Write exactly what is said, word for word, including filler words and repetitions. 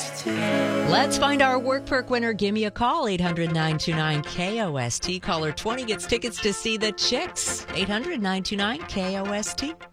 Let's find our work perk winner. Give me a call, eight hundred, nine two nine, K O S T. Caller twenty gets tickets to see the Chicks, eight hundred, nine two nine, K O S T.